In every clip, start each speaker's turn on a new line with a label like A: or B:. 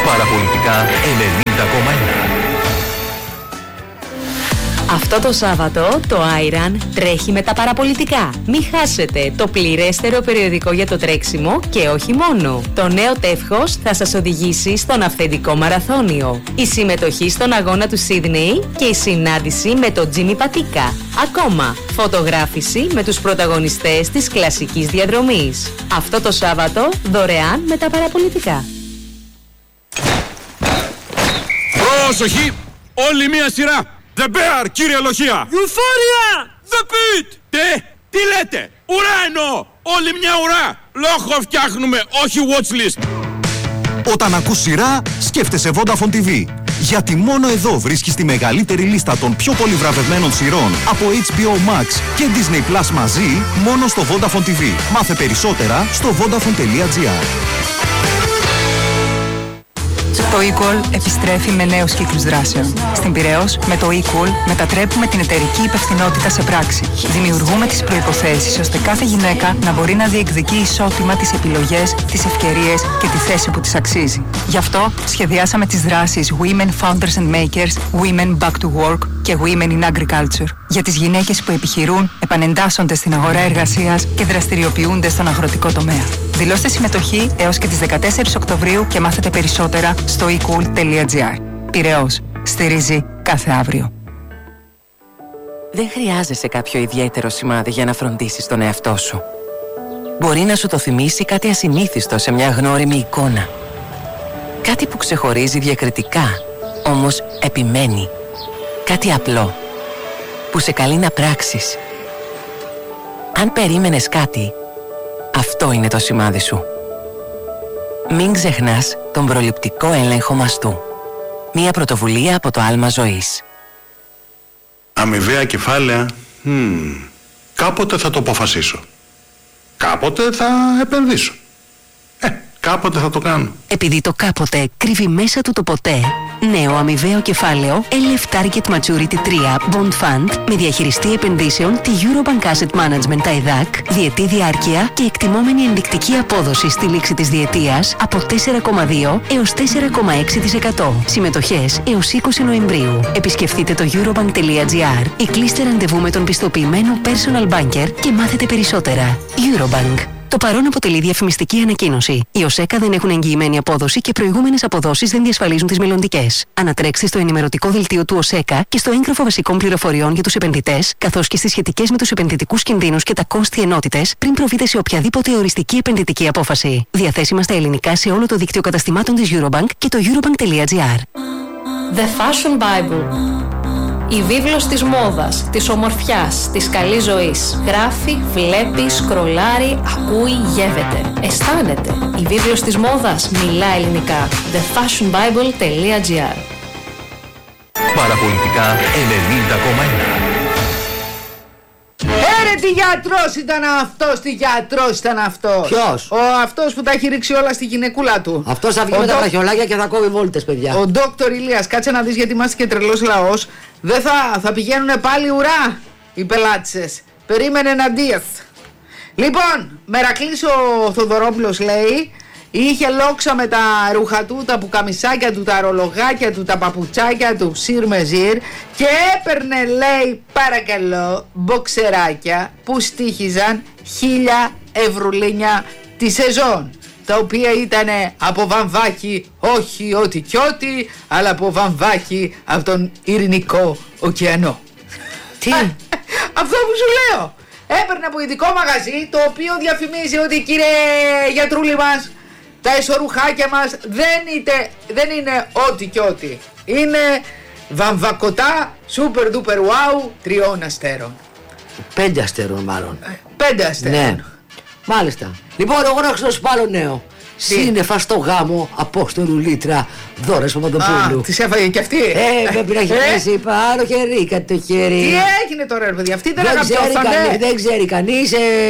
A: Παραπολιτικά 90,1.
B: Αυτό το Σάββατο το Άιραν τρέχει με τα παραπολιτικά. Μην χάσετε το πληρέστερο περιοδικό για το τρέξιμο και όχι μόνο. Το νέο τεύχος θα σας οδηγήσει στον αυθεντικό μαραθώνιο. Η συμμετοχή στον αγώνα του Σίδνεϊ και η συνάντηση με τον Τζίμι Πατίκα. Ακόμα, φωτογράφηση με τους πρωταγωνιστές της κλασικής διαδρομής. Αυτό το Σάββατο δωρεάν με τα παραπολιτικά.
C: Πρόσοχη! Όλη μία σειρά! The Bear, κύριε Λοχεία!
D: Euphoria!
C: The Pit! Τι λέτε! Ουρά εννοώ! Όλη μια ουρά! Λόγο φτιάχνουμε, όχι watchlist!
E: Όταν ακούς σειρά, σκέφτεσαι Vodafone TV. Γιατί μόνο εδώ βρίσκεις τη μεγαλύτερη λίστα των πιο πολύ βραβευμένων σειρών από HBO Max και Disney Plus μαζί, μόνο στο Vodafone TV. Μάθε περισσότερα στο vodafone.gr.
F: Το eCall επιστρέφει με νέους κύκλους δράσεων. Στην Πειραιώς, με το eCall μετατρέπουμε την εταιρική υπευθυνότητα σε πράξη. Δημιουργούμε τις προϋποθέσεις ώστε κάθε γυναίκα να μπορεί να διεκδικεί ισότιμα τις επιλογές, τις ευκαιρίες και τη θέση που της αξίζει. Γι' αυτό σχεδιάσαμε τις δράσεις Women Founders and Makers, Women Back to Work και Women in Agriculture. Για τις γυναίκες που επιχειρούν, επανεντάσσονται στην αγορά εργασίας και δραστηριοποιούνται στον αγροτικό τομέα. Δηλώστε συμμετοχή έως και τις 14 Οκτωβρίου και μάθετε περισσότερα στο ecool.gr. Πειραιώς. Στηρίζει κάθε αύριο.
G: Δεν χρειάζεσαι κάποιο ιδιαίτερο σημάδι για να φροντίσεις τον εαυτό σου. Μπορεί να σου το θυμίσει κάτι ασυνήθιστο σε μια γνώριμη εικόνα. Κάτι που ξεχωρίζει διακριτικά, όμως επιμένει. Κάτι απλό, που σε καλεί να πράξεις. Αν περίμενες κάτι, αυτό είναι το σημάδι σου. Μην ξεχνάς τον προληπτικό έλεγχο μαστού. Μία πρωτοβουλία από το Άλμα Ζωής.
H: Αμοιβαία κεφάλαια, κάποτε θα το αποφασίσω. Κάποτε θα επενδύσω. Κάποτε θα το κάνω.
B: Επειδή το κάποτε κρύβει μέσα του το ποτέ, νέο αμοιβαίο κεφάλαιο LF Target Maturity 3 Bond Fund με διαχειριστή επενδύσεων τη Eurobank Asset Management ΤΑΙΔΑΚ, διετή διάρκεια και εκτιμόμενη ενδεικτική απόδοση στη λήξη της διετίας από 4,2 έως 4,6%. Συμμετοχές έως 20 Νοεμβρίου. Επισκεφτείτε το eurobank.gr ή κλείστε ραντεβού με τον πιστοποιημένο personal banker και μάθετε περισσότερα. Eurobank. Το παρόν αποτελεί διαφημιστική ανακοίνωση. Οι ΟΣΕΚΑ δεν έχουν εγγυημένη απόδοση και προηγούμενες αποδόσεις δεν διασφαλίζουν τις μελλοντικές. Ανατρέξτε στο ενημερωτικό δελτίο του ΟΣΕΚΑ και στο έγγραφο βασικών πληροφοριών για τους επενδυτές, καθώς και στις σχετικές με τους επενδυτικούς κινδύνους και τα κόστη ενότητες, πριν προβείτε σε οποιαδήποτε οριστική επενδυτική απόφαση. Διαθέσιμα στα ελληνικά σε όλο το δίκτυο καταστημάτων της Eurobank και το eurobank.gr.
I: The Fashion Bible. Η βίβλος της μόδας, της ομορφιάς, της καλής ζωής. Γράφει, βλέπει, σκρολάρει, ακούει, γεύεται. Αισθάνεται. Η βίβλος της μόδας μιλά ελληνικά. thefashionbible.gr.
A: Παραπολιτικά 90,1.
J: Τι γιατρός ήταν αυτός, τι γιατρός ήταν αυτός.
K: Ποιος?
J: Αυτός που τα έχει ρίξει όλα στη γυναικούλα του.
K: Αυτός θα βγει με τα βραχιολάκια και θα κόβει βόλτες, παιδιά.
J: Ο Δόκτωρ Ηλίας, κάτσε να δεις γιατί είμαστε και τρελός λαός. Δεν θα πηγαίνουν πάλι ουρά οι πελάτσες. Περίμενε να δεις. Λοιπόν, Μερακλής ο Θοδωρόπουλος λέει, είχε λόξα με τα ρούχα του, τα πουκαμισάκια του, τα ρολογάκια του, τα παπουτσάκια του, σιρ με ζιρ, και έπαιρνε, λέει, παρακαλώ, μποξεράκια που στοίχιζαν 1.000 ευρουλίνια τη σεζόν, τα οποία ήταν από βαμβάκι, όχι ό,τι κι ό,τι, αλλά από βαμβάκι από τον Ειρηνικό ωκεανό.
K: Τι?
J: Αυτό που σου λέω. Έπαιρνε από ειδικό μαγαζί, το οποίο διαφημίζει ότι, κύριε γιατρούλη μας, τα εσωρουχάκια μας δεν είναι ό,τι κι ό,τι. Είναι βαμβακωτά, super duper wow, 3 αστέρων.
K: 5 αστέρων μάλλον.
J: 5 αστέρων.
K: Ναι. Μάλιστα. Λοιπόν, εγώ να ξέρω άλλο νέο. Σύννεφα στο γάμο Απόστολου Λίτρα, Δώρας Παπαδοπούλου.
J: Τις έφαγε και αυτή.
K: Πρέπει να έχει πέσει πάνω χέρι, κάτι το χέρι.
J: Τι έγινε τώρα, ρε παιδιά, αυτή δεν αγαπητόφανε.
K: Δεν ξέρει κανείς.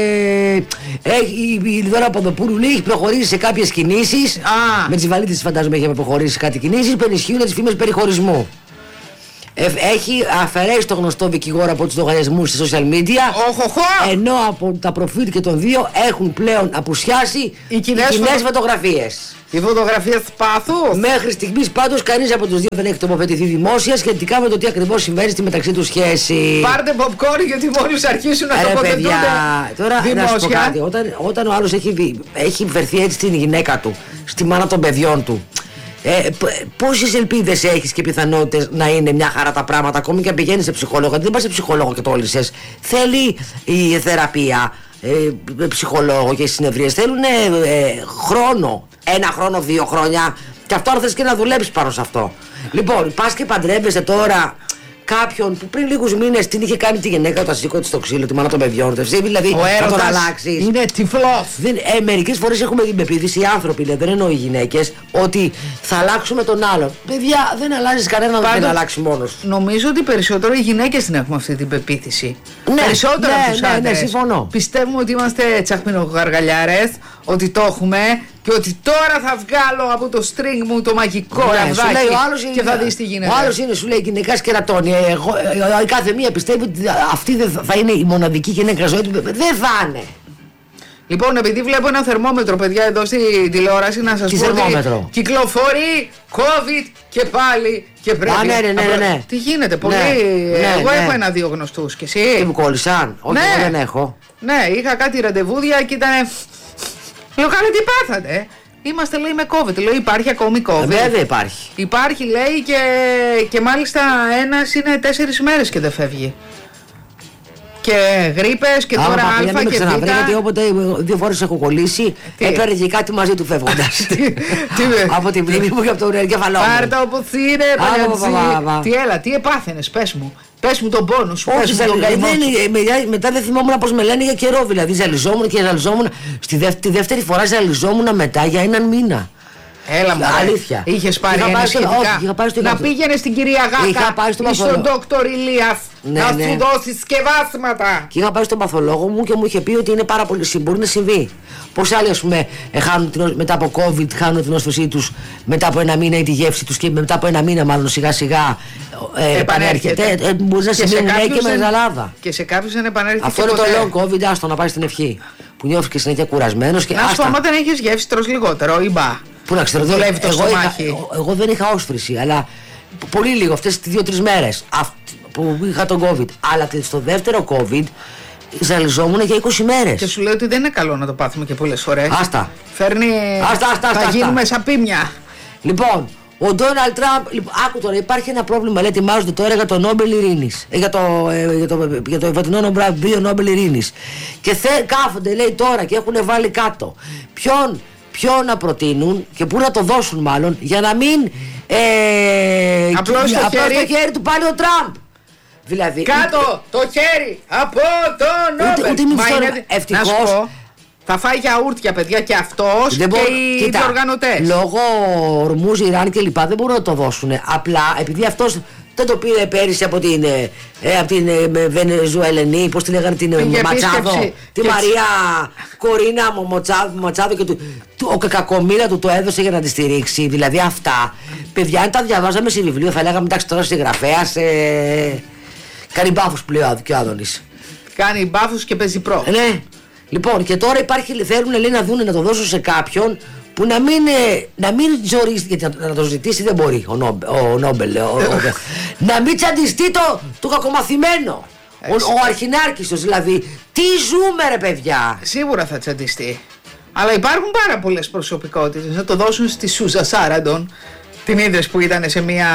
K: Η Δώρα Παπαδοπούλου έχει προχωρήσει σε κάποιες κινήσεις. Με τις βαλίτσες φαντάζομαι έχει προχωρήσει σε κάτι κινήσεις που ενισχύουν τις φήμες περιχωρισμού. Έχει αφαιρέσει το γνωστό δικηγόρο από τους λογαριασμούς στα social media. Ενώ από τα προφίλ και των δύο έχουν πλέον απουσιάσει οι κοινές φωτογραφίες.
J: Οι φωτογραφίες πάθους.
K: Μέχρι στιγμής πάντως κανείς από τους δύο δεν έχει τοποθετηθεί δημόσια σχετικά με το τι ακριβώς συμβαίνει στη μεταξύ τους σχέση.
J: Πάρτε popcorn γιατί μόλις αρχίσουν να τοποθετούνται
K: τώρα
J: δημόσια.
K: να σου πω κάτι. Όταν ο άλλος έχει φερθεί έτσι στην γυναίκα του, στη μάνα των παιδιών του, πόσες ελπίδες έχεις και πιθανότητες να είναι μια χαρά τα πράγματα, ακόμη και αν πηγαίνεις σε ψυχολόγο? Γιατί δεν πας σε ψυχολόγο και το όλησες. Θέλει η θεραπεία, ψυχολόγο και οι συνεδρίες θέλουν χρόνο. 1 χρόνο, 2 χρόνια. Και αυτό αν θες και να δουλέψεις πάνω σε αυτό. Λοιπόν, πας και παντρεύεσαι τώρα κάποιον που πριν λίγους μήνες την είχε κάνει τη γυναίκα όταν σήκω στο ξύλο, τη μάνα των παιδιών του. Δηλαδή θα τον αλλάξεις.
J: Είναι τυφλός.
K: Μερικές φορές έχουμε την πεποίθηση, οι άνθρωποι, δεν εννοώ οι γυναίκες, ότι θα αλλάξουμε τον άλλον. Παιδιά, δεν αλλάζεις κανέναν, δεν αλλάξει μόνος.
J: Νομίζω ότι περισσότερο οι γυναίκες την έχουμε αυτή την πεποίθηση. Ναι, περισσότερο από τους άντρες.
K: Ναι, συμφωνώ.
J: Πιστεύουμε ότι είμαστε τσαχμινογαργαλιάρες, ότι το έχουμε και ότι τώρα θα βγάλω από το string μου το μαγικό ραβδάκι και θα δεις τι γίνεται.
K: Ο άλλος είναι, σου λέει, γυναικάς κερατώνει. Η κάθε μία πιστεύει ότι αυτή θα είναι η μοναδική γυναίκα ζωή του. Δεν θα είναι.
J: Λοιπόν, επειδή βλέπω ένα θερμόμετρο, παιδιά, εδώ στη τηλεόραση, να σας πω ότι κυκλοφορεί COVID και πάλι και πρέπει.
K: Ναι.
J: Τι γίνεται, πολύ. Εγώ έχω 1-2 γνωστούς και εσύ.
K: Τι μου κόλλησαν? Όχι, δεν έχω.
J: Ναι, είχα κάτι ραντεβούδια και ήταν. Λέω, καλά, τι πάθατε? Είμαστε, λέει, με COVID. Λέω, υπάρχει ακόμη COVID?
K: Βέβαια υπάρχει.
J: Υπάρχει, λέει, και μάλιστα ένας είναι 4 μέρες και δεν φεύγει. Και γρίπες και τώρα αλφα και β.
K: Γιατί όποτε 2 φορές έχω κολλήσει, έπαιρνε και κάτι μαζί του φεύγοντας. Από την πλήμη μου και από τον εγκεφαλό μου.
J: Πάρτα όπως είναι, παλιατζή. Τι επάθαινες, πες μου. Πες μου τον πόνο σου, πες μου τον καημό σου.
K: Μετά δεν θυμόμουν πως με λένε για καιρό, δηλαδή ζαλιζόμουν και ζαλιζόμουν. Τη δεύτερη φορά ζαλιζόμουν μετά για 1 μήνα.
J: Έλα μου, αλήθεια. Είχες πάρει να πήγαινε στην κυρία Γάκα ή στον Δόκτωρ Ηλίας να σου δώσει σκευάσματα.
K: Και είχα πάει στον παθολόγο μου και μου είχε πει ότι είναι πάρα πολύ μπορεί να συμβεί. Πώς άλλοι, ας πούμε, μετά από COVID χάνουν την όσφρησή τους μετά από 1 μήνα ή τη γεύση τους και μετά από 1 μήνα μάλλον σιγά σιγά επανέρχεται. Μπορεί να συμβεί και με ζαλάδα.
J: Και σε κάποιους δεν επανέρχεται.
K: Αυτό είναι το long COVID, άστο να πάει στην ευχή. Που νιώθει και συνέχεια κουρασμένος.
J: Να σου πω, άμα δεν έχεις γεύση, τρως λιγότερο ή μπα.
K: Πού να ξέρω, εγώ δεν είχα όσφρηση, αλλά πολύ λίγο αυτές τις 2-3 μέρες που είχα τον COVID. Αλλά στο δεύτερο COVID ζαλιζόμουν για 20 μέρες.
J: Και σου λέω ότι δεν είναι καλό να το πάθουμε και πολλές φορές.
K: Άστα.
J: Φέρνει. Θα γίνουμε σαπίμια.
K: Λοιπόν, ο Ντόναλντ Τραμπ, άκου τώρα, υπάρχει ένα πρόβλημα. Λέει, ετοιμάζονται τώρα για το Νόμπελ Ειρήνης. Για το φετινό βραβείο Νόμπελ Ειρήνης. Και κάθονται, λέει, τώρα και έχουν βάλει κάτω. Ποιον να προτείνουν και πού να το δώσουν μάλλον για να μην
J: απλώς το
K: χέρι του πάλι ο Τραμπ. Δηλαδή,
J: κάτω το χέρι από τον Νόμπελ.
K: Ευτυχώς
J: θα φάει γιαούρτια, παιδιά, και αυτός και οι διοργανωτές.
K: Λόγω ορμούς, Ιράν και λοιπά δεν μπορούν να το δώσουν. Απλά επειδή αυτός δεν το πήρε πέρυσι από την Βενεζουελενή, πώς τη λέγανε, την Ματσάδο, τη Μαρία Κορίνα Ματσάδο, και ο κακομοίρα του το έδωσε για να τη στηρίξει. Δηλαδή αυτά, παιδιά, αν τα διαβάζαμε σε βιβλίο θα λέγαμε, εντάξει, τώρα συγγραφέας κάνει μπάφους πλέον και ο Άδωνης.
J: Κάνει μπάφους και παίζει προ.
K: Ναι. Λοιπόν, και τώρα θέλουν, λέει, να δουν, να το δώσουν σε κάποιον που να μην ζορίσει, γιατί να το ζητήσει δεν μπορεί ο Νόμπελ, να μην τσαντιστεί το κακομαθημένο, ο αρχινάρκιστος, δηλαδή. Τι ζούμε, ρε παιδιά.
J: Σίγουρα θα τσαντιστεί. Αλλά υπάρχουν πάρα πολλές προσωπικότητες. Να το δώσουν στη Σούζα Σάραντον. Την είδες που ήταν σε μια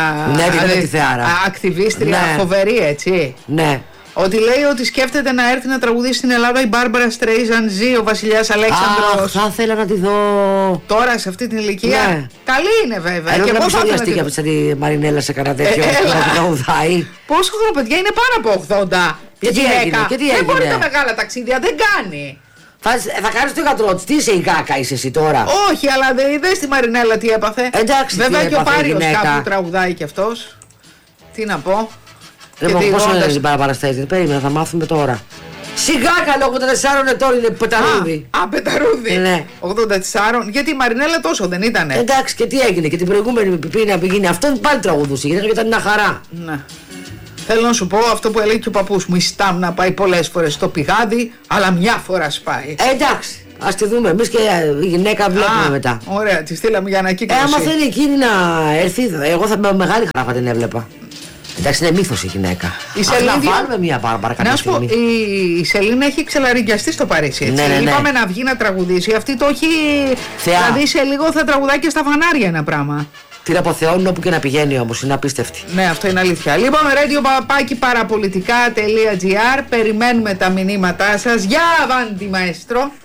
J: ακτιβίστρια φοβερή, έτσι.
K: Ναι.
J: Ότι λέει ότι σκέφτεται να έρθει να τραγουδήσει στην Ελλάδα η Μπάρμπαρα Στρέιζαν, ζει ο βασιλιάς Αλέξανδρος.
K: Θα ήθελα να τη δω.
J: Τώρα σε αυτή την ηλικία.
K: Ναι.
J: Καλή είναι βέβαια.
K: Και πώς θα ήθελα να τη Μαρινέλα σε κανένα τέτοιο τραγουδάει.
J: Πόσο χρόνο, παιδιά, είναι πάνω από 80.
K: Και τι έγινε.
J: Δεν μπορεί τα μεγάλα ταξίδια, δεν κάνει.
K: Θα κάνεις το γιατρό της, τι είσαι η Γάκα, είσαι εσύ τώρα.
J: Όχι, αλλά δεν είδες τη Μαρινέλα τι έπαθε.
K: Εντάξει,
J: βέβαια και ο Πάριος κάπου τραγουδάει κι αυτός. Τι να πω.
K: Λοιπόν, πόσο είναι την παραπαραστέζη, περίμενα, θα μάθουμε τώρα. Σιγά καλό, 84 ετών είναι πεταρούδι.
J: Πεταρούδι.
K: Ναι.
J: 84, γιατί η Μαρινέλα τόσο δεν ήτανε.
K: Εντάξει, και τι έγινε, και την προηγούμενη πήγε να πηγαίνει αυτό, πάλι τραγουδούσε, γιατί ήταν μια χαρά.
J: Ναι. Θέλω να σου πω αυτό που έλεγε και ο παππούς μου, η Στάμνα πάει πολλές φορές στο πηγάδι, αλλά μια φορά σπάει.
K: Εντάξει, Ας τη δούμε. Εμείς και η γυναίκα βλέπουμε μετά.
J: Ωραία, τη στείλαμε για ανακύκλωση.
K: Άμα θέλει εκείνη να έρθει, εγώ θα με μεγάλη χαρά θα την έβλεπα. Εντάξει, είναι μύθος η γυναίκα. Να βάλουμε μια μπάρμπαρα κάποια στιγμή.
J: Να σου πω, η Σελίνα έχει ξελαριγκιαστεί στο Παρίσι. Έτσι.
K: Ναι.
J: Είπαμε να βγει να τραγουδήσει. Αυτή το έχει.
K: Θεά.
J: Δηλαδή σε λίγο θα τραγουδάει και στα φανάρια ένα πράγμα.
K: Την αποθεώνουν όπου και να πηγαίνει όμως, είναι απίστευτη.
J: Ναι, αυτό είναι αλήθεια. Λοιπόν, radio-parapolitica.gr. Περιμένουμε τα μηνύματά σας. Για Avanti Maestro.